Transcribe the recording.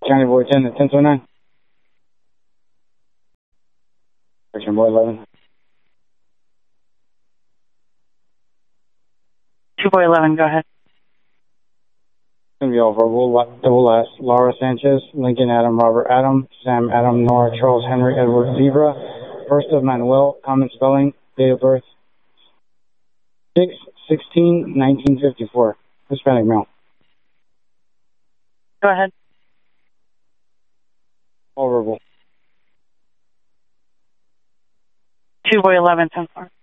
County Boy 10 at 1029. Section Boy 11. 2 Boy 11, go ahead. It's going to be all verbal. Double S. Laura Sanchez, Lincoln Adam, Robert Adam, Sam Adam, Nora Charles Henry Edward Zebra. First of Manuel, common spelling, date of birth 6/16/1954. Hispanic male. Go ahead. All verbal. 2 Boy 11, 10-4.